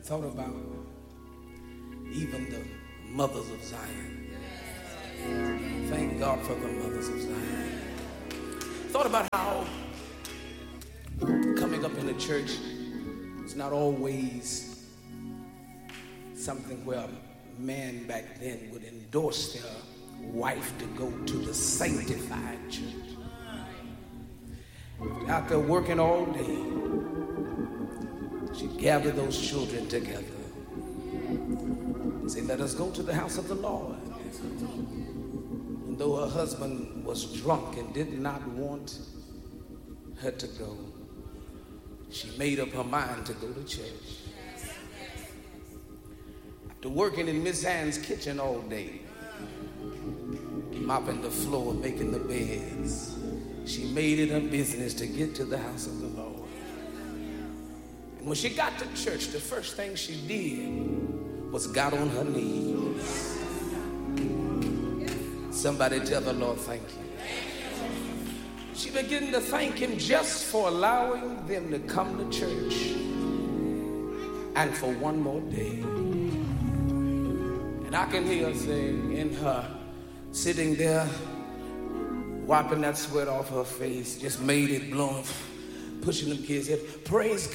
thought about even the mothers of Zion. Thank God for the mothers of Zion. Thought about how coming up in the church is not always something where a man back then would endorse their wife to go to the sanctified church. Out there working all day, she'd gather those children together and say, let us go to the house of the Lord. And though her husband was drunk and did not want her to go, she made up her mind to go to church. After working in Miss Ann's kitchen all day, mopping the floor, making the beds, she made it her business to get to the house of the Lord. And when she got to church, the first thing she did was got on her knees. Somebody tell the Lord, thank you. She began to thank him just for allowing them to come to church and for one more day. And I can hear her saying in her, sitting there, wiping that sweat off her face, just made it blowing, pushing them kids' head. Praise